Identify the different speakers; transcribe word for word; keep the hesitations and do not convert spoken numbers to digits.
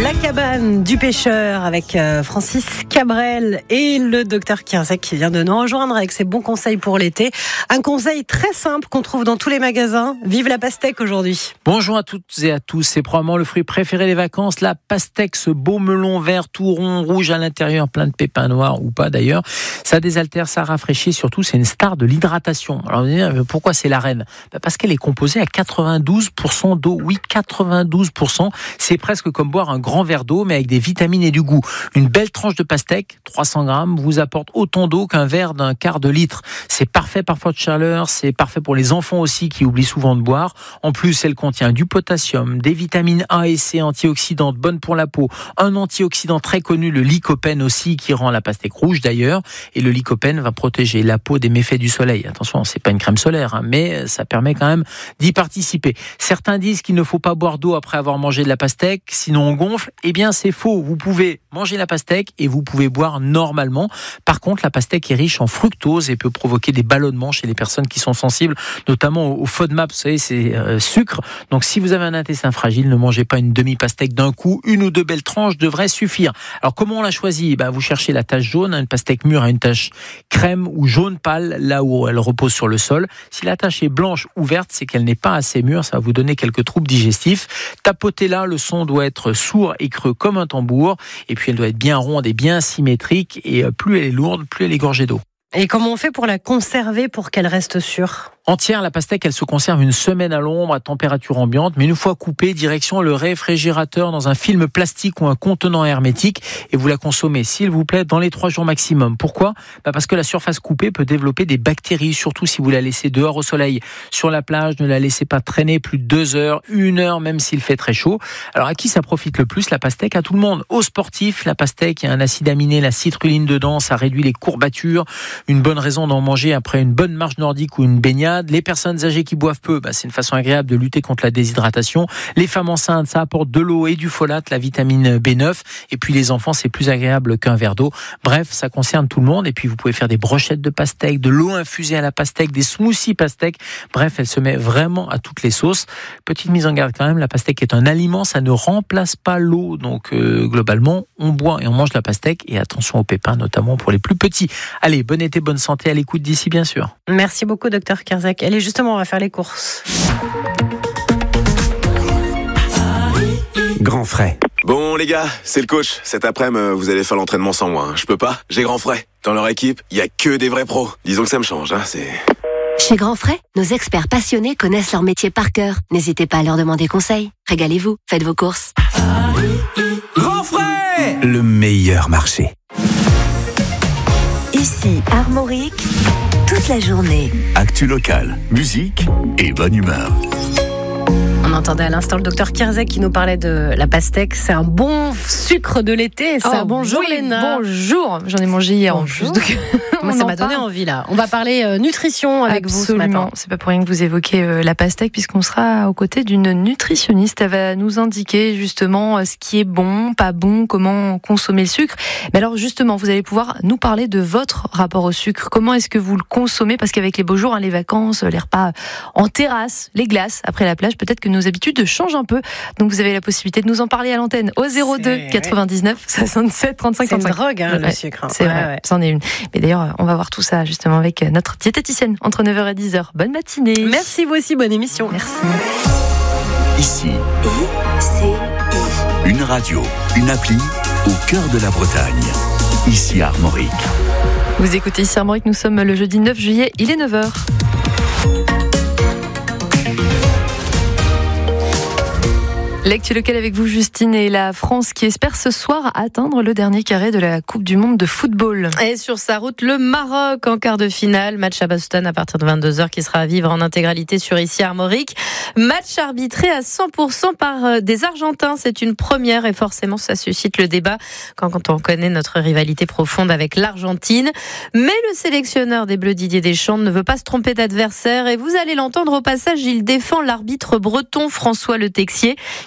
Speaker 1: La cabane du pêcheur avec Francis Cabrel et le docteur Kierzek qui vient de nous rejoindre avec ses bons conseils pour l'été. Un conseil très simple qu'on trouve dans tous les magasins. Vive la pastèque aujourd'hui.
Speaker 2: Bonjour à toutes et à tous. C'est probablement le fruit préféré des vacances. La pastèque, ce beau melon vert tout rond, rouge à l'intérieur, plein de pépins noirs ou pas d'ailleurs. Ça désaltère, ça rafraîchit. Surtout, c'est une star de l'hydratation. Alors, vous allez dire, pourquoi c'est la reine ? Parce qu'elle est composée à quatre-vingt-douze pour cent d'eau. Oui, quatre-vingt-douze pour cent. C'est presque comme boire un grand verre d'eau, mais avec des vitamines et du goût. Une belle tranche de pastèque, trois cents grammes, vous apporte autant d'eau qu'un verre d'un quart de litre. C'est parfait par forte chaleur, c'est parfait pour les enfants aussi qui oublient souvent de boire. En plus, elle contient du potassium, des vitamines A et C antioxydantes bonnes pour la peau, un antioxydant très connu, le lycopène aussi, qui rend la pastèque rouge d'ailleurs. Et le lycopène va protéger la peau des méfaits du soleil. Attention, c'est pas une crème solaire, hein, mais ça permet quand même d'y participer. Certains disent qu'il ne faut pas boire d'eau après avoir mangé de la pastèque, sinon on gonfle. Eh bien, c'est faux. Vous pouvez manger la pastèque et vous pouvez boire normalement. Par contre, la pastèque est riche en fructose et peut provoquer des ballonnements chez les personnes qui sont sensibles, notamment au FODMAP, vous savez, c'est euh, sucre. Donc, si vous avez un intestin fragile, ne mangez pas une demi-pastèque d'un coup. Une ou deux belles tranches devraient suffire. Alors, comment on la choisit ? Ben, vous cherchez la tache jaune. Une pastèque mûre a une tache crème ou jaune pâle, là où elle repose sur le sol. Si la tache est blanche ou verte, c'est qu'elle n'est pas assez mûre. Ça va vous donner quelques troubles digestifs. Tapotez-la, le son doit être sourd et creux comme un tambour. Et puis, elle doit être bien ronde et bien symétrique. Et plus elle est lourde, plus elle est gorgée d'eau.
Speaker 1: Et comment on fait pour la conserver pour qu'elle reste sûre ?
Speaker 2: Entière, la pastèque, elle se conserve une semaine à l'ombre, à température ambiante, mais une fois coupée, direction le réfrigérateur dans un film plastique ou un contenant hermétique, et vous la consommez, s'il vous plaît, dans les trois jours maximum. Pourquoi ? Bah parce que la surface coupée peut développer des bactéries, surtout si vous la laissez dehors au soleil. Sur la plage, ne la laissez pas traîner plus de deux heures, une heure, même s'il fait très chaud. Alors, à qui ça profite le plus, la pastèque ? À tout le monde. Aux sportifs, la pastèque, il y a un acide aminé, la citrulline dedans, ça réduit les courbatures. Une bonne raison d'en manger après une bonne marche nordique ou une baignade. Les personnes âgées qui boivent peu, bah, c'est une façon agréable de lutter contre la déshydratation. Les femmes enceintes, ça apporte de l'eau et du folate, la vitamine B neuf. Et puis les enfants, c'est plus agréable qu'un verre d'eau. Bref, ça concerne tout le monde. Et puis vous pouvez faire des brochettes de pastèque, de l'eau infusée à la pastèque, des smoothies pastèque. Bref, elle se met vraiment à toutes les sauces. Petite mise en garde quand même, la pastèque est un aliment, ça ne remplace pas l'eau. Donc euh, globalement, on boit et on mange la pastèque. Et attention aux pépins, notamment pour les plus petits. Allez, bon été, bonne santé à l'écoute d'ici, bien sûr.
Speaker 1: Merci beaucoup, docteur Kierzek. Allez, justement, on va faire les courses.
Speaker 3: Grand frais.
Speaker 4: Bon les gars, c'est le coach. Cet après-midi, vous allez faire l'entraînement sans moi. Hein. Je peux pas, j'ai Grand Frais. Dans leur équipe, il y a que des vrais pros. Disons que ça me change, hein, c'est...
Speaker 5: Chez Grand Frais, nos experts passionnés connaissent leur métier par cœur. N'hésitez pas à leur demander conseil. Régalez-vous, faites vos courses.
Speaker 3: Grand frais, le meilleur marché.
Speaker 5: Ici, Armorique, toute la journée.
Speaker 6: Actu locale, musique et bonne humeur.
Speaker 1: On entendait à l'instant le docteur Kierzek qui nous parlait de la pastèque. C'est un bon sucre de l'été, ça.
Speaker 7: Oh,
Speaker 1: bonjour
Speaker 7: oui,
Speaker 1: Léna.
Speaker 7: Bonjour, j'en ai mangé hier
Speaker 1: Bonjour.
Speaker 7: en plus. Donc
Speaker 1: Moi, ça m'a donné envie là. On va parler euh, nutrition avec
Speaker 7: Absolument.
Speaker 1: vous ce matin.
Speaker 7: C'est pas pour rien que vous évoquez euh, la pastèque, puisqu'on sera aux côtés d'une nutritionniste. Elle va nous indiquer justement euh, ce qui est bon, pas bon, comment consommer le sucre. Mais alors justement, vous allez pouvoir nous parler de votre rapport au sucre. Comment est-ce que vous le consommez ? Parce qu'avec les beaux jours, hein, les vacances, les repas en terrasse, les glaces après la plage, peut-être que nos habitudes changent un peu. Donc vous avez la possibilité de nous en parler à l'antenne au zéro deux quatre-vingt-dix-neuf soixante-sept trente-cinq
Speaker 1: C'est une
Speaker 7: trente-cinq.
Speaker 1: drogue, hein,
Speaker 7: Ouais,
Speaker 1: le sucre.
Speaker 7: c'est
Speaker 1: Ouais,
Speaker 7: vrai,
Speaker 1: ouais.
Speaker 7: c'en est une. Mais d'ailleurs, on va voir tout ça justement avec notre diététicienne entre neuf heures et dix heures. Bonne matinée.
Speaker 1: Merci vous aussi, bonne émission.
Speaker 7: Merci.
Speaker 6: Ici,
Speaker 5: I C I.
Speaker 6: une radio, une appli au cœur de la Bretagne. Ici Armorique.
Speaker 7: Vous écoutez ici Armorique, nous sommes le jeudi neuf juillet, il est neuf heures. L'actu locale avec vous, Justine, et la France qui espère ce soir atteindre le dernier carré de la Coupe du Monde de football.
Speaker 1: Et sur sa route, le Maroc en quart de finale. Match à Boston à partir de vingt-deux heures qui sera à vivre en intégralité sur Ici Armorique. Match arbitré à cent pour cent par des Argentins. C'est une première et forcément ça suscite le débat quand, quand on connaît notre rivalité profonde avec l'Argentine. Mais le sélectionneur des Bleus, Didier Deschamps, ne veut pas se tromper d'adversaire et vous allez l'entendre au passage, il défend l'arbitre breton François Le Texier